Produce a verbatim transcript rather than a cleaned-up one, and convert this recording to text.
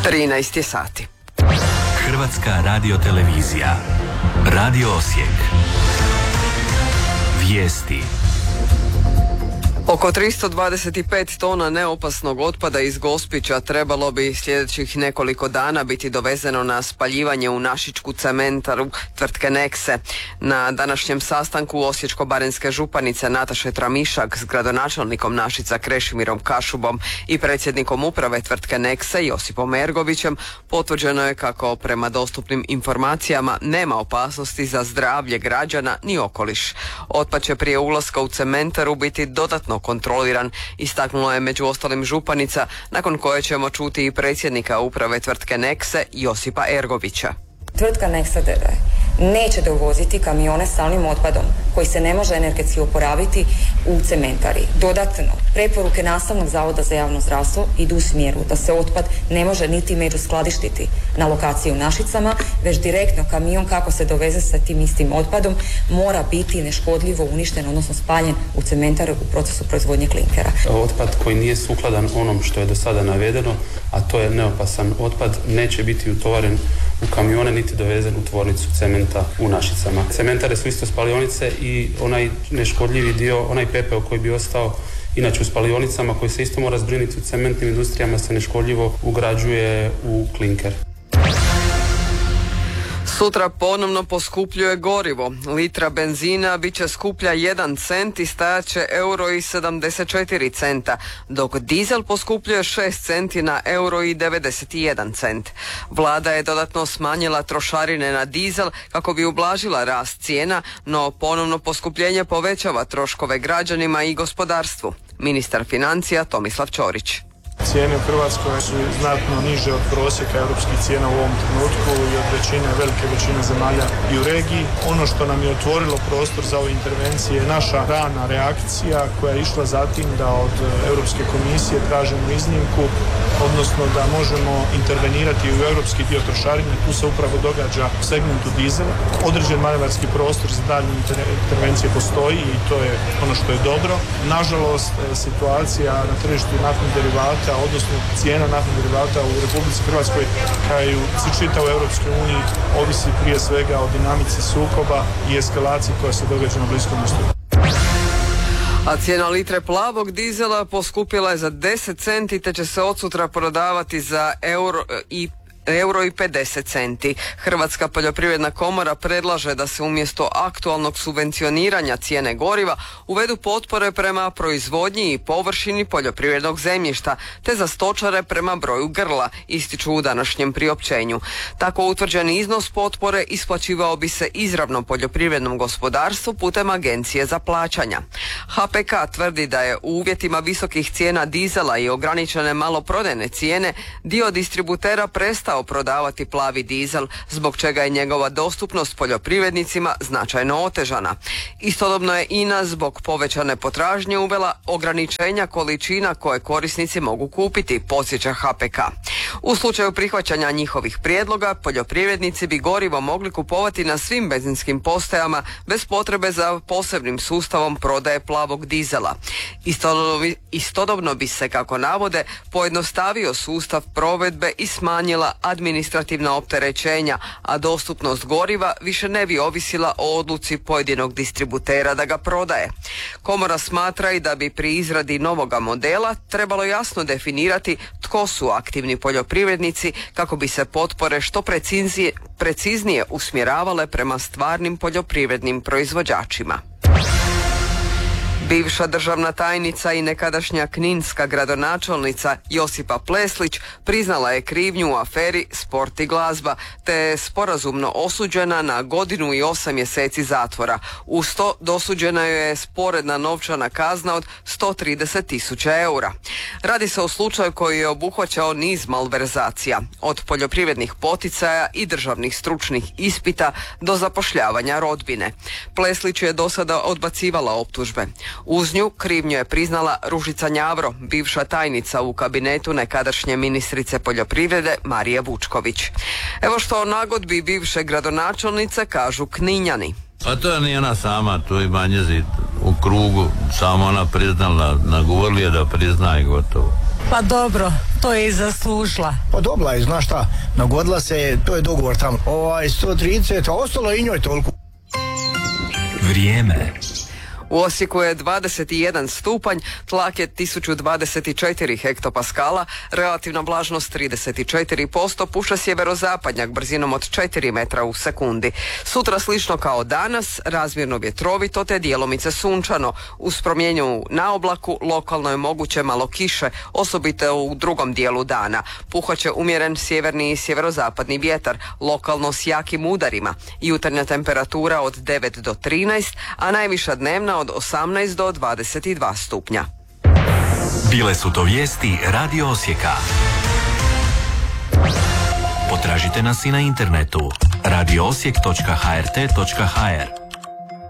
trinaest je sati. Hrvatska radiotelevizija. Radio Osijek. Vijesti. Oko tristo dvadeset pet tona neopasnog otpada iz Gospića trebalo bi sljedećih nekoliko dana biti dovezeno na spaljivanje u našičku cementaru tvrtke Nexe. Na današnjem sastanku osječko-baranjske županice Nataše Tramišak s gradonačelnikom Našica Krešimirom Kašubom i predsjednikom uprave tvrtke Nexe Josipom Ergovićem potvrđeno je kako prema dostupnim informacijama nema opasnosti za zdravlje građana ni okoliš. Otpad će prije ulaska u cementaru biti dodatno kontroliran, istaknula je među ostalim županica, nakon koje ćemo čuti i predsjednika uprave tvrtke Nexe Josipa Ergovića. Tvrtka Nexe d d neće dovoziti kamione s stalnim otpadom koji se ne može energetski oporaviti u cementari. Dodatno, preporuke Nastavnog zavoda za javno zdravstvo idu u smjeru da se otpad ne može niti međuskladištiti na lokaciji u Našicama, već direktno kamion kako se doveze sa tim istim otpadom mora biti neškodljivo uništen, odnosno spaljen u cementare u procesu proizvodnje klinkera. Otpad koji nije sukladan onom što je do sada navedeno, a to je neopasan otpad, neće biti utovaren u kamione niti dovezen u tvornicu cementa u Našicama. Cementare su isto spalionice i onaj neškodljivi dio, onaj pepeo koji bi ostao inače u spalionicama, koji se isto mora zbrinuti u cementnim industrijama, se neškodljivo ugrađuje u klinker. Sutra ponovno poskupljuje gorivo. Litra benzina bit će skuplja jedan cent i stajat će euro i sedamdeset četiri centa, dok dizel poskupljuje šest centi na euro i devedeset jedan cent. Vlada je dodatno smanjila trošarine na dizel kako bi ublažila rast cijena, no ponovno poskupljenje povećava troškove građanima i gospodarstvu. Ministar financija Tomislav Ćorić. Cijene u Hrvatskoj su znatno niže od prosjeka europskih cijena u ovom trenutku i od većine, velike većine zemalja i u regiji. Ono što nam je otvorilo prostor za ove intervencije je naša rana reakcija koja je išla za tim da od Europske komisije tražimo iznimku, odnosno da možemo intervenirati u europski dio trošarine. Tu se upravo događa u segmentu dizela. Određen manevarski prostor za daljnje intervencije postoji i to je ono što je dobro. Nažalost, situacija na tržištu naftnih derivata, odnosno cijena naftnih derivata u Republici Hrvatskoj kao i u čitavoj Europskoj uniji ovisi prije svega o dinamici sukoba i eskalaciji koja se događa na Bliskom istoku. A cijena litre plavog dizela poskupila je za deset centi te će se odsutra prodavati za euro i euro i pedeset centi. Hrvatska poljoprivredna komora predlaže da se umjesto aktualnog subvencioniranja cijene goriva uvedu potpore prema proizvodnji i površini poljoprivrednog zemljišta, te za stočare prema broju grla, ističu u današnjem priopćenju. Tako utvrđeni iznos potpore isplaćivao bi se izravno poljoprivrednom gospodarstvu putem agencije za plaćanja. H P K tvrdi da je u uvjetima visokih cijena dizela i ograničene maloprodajne cijene dio distributera prestao prodavati plavi dizel, zbog čega je njegova dostupnost poljoprivrednicima značajno otežana. Istodobno je I N A zbog povećane potražnje uvela ograničenja količina koje korisnici mogu kupiti, podsjeća H P K. U slučaju prihvaćanja njihovih prijedloga, poljoprivrednici bi gorivo mogli kupovati na svim benzinskim postajama bez potrebe za posebnim sustavom prodaje plavog dizela. Istodobno, istodobno bi se, kako navode, pojednostavio sustav provedbe i smanjila administrativna opterećenja, a dostupnost goriva više ne bi ovisila o odluci pojedinog distributera da ga prodaje. Komora smatra i da bi pri izradi novoga modela trebalo jasno definirati tko su aktivni poljoprivrednici kako bi se potpore što preciznije, preciznije usmjeravale prema stvarnim poljoprivrednim proizvođačima. Bivša državna tajnica i nekadašnja kninska gradonačelnica Josipa Pleslić priznala je krivnju u aferi Sport i glazba, te je sporazumno osuđena na godinu i osam mjeseci zatvora. Uz to dosuđena joj je sporedna novčana kazna od sto trideset tisuća eura. Radi se o slučaju koji je obuhvaćao niz malverzacija, od poljoprivrednih poticaja i državnih stručnih ispita do zapošljavanja rodbine. Pleslić je do sada odbacivala optužbe. Uz nju krivnju je priznala Ružica Njavro, bivša tajnica u kabinetu nekadašnje ministrice poljoprivrede Marije Vučković. Evo što o nagodbi bivše gradonačelnice kažu Kninjani. Pa to nije ona sama, to ima njezi u krugu, samo ona priznala, nagovorili je da prizna i gotovo. Pa dobro, to je i zaslužila. Pa dobla je, znaš šta, nagodila se, to je dogovor tamo. Ovaj, sto trideset, a ostalo i njoj toliko. Vrijeme. U Osijeku je dvadeset jedan stupanj, tlak je tisuću dvadeset četiri hektopaskala, relativna vlažnost trideset četiri posto, puša sjeverozapadnjak brzinom od četiri metra u sekundi. Sutra slično kao danas, razmjerno vjetrovito te djelomice sunčano. Uz promjenju na oblaku lokalno je moguće malo kiše, osobito u drugom dijelu dana. Puhaće umjeren sjeverni i sjeverozapadni vjetar, lokalno s jakim udarima. Jutarnja temperatura od devet do trinaest, a najviša dnevna od osamnaest do dvadeset dva stupnja. Bile su to vijesti Radio Osijeka. Potražite nas i na internetu radio osijek točka h r t točka h r.